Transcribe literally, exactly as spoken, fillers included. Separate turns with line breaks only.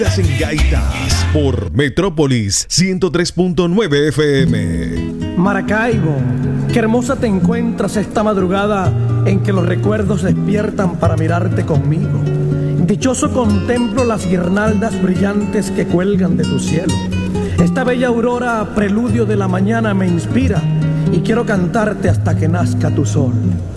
En Gaitas por Metrópolis ciento tres punto nueve F M.
Maracaibo, qué hermosa te encuentras esta madrugada en que los recuerdos despiertan para mirarte conmigo. Dichoso contemplo las guirnaldas brillantes que cuelgan de tu cielo. Esta bella aurora, preludio de la mañana, me inspira y quiero cantarte hasta que nazca tu sol.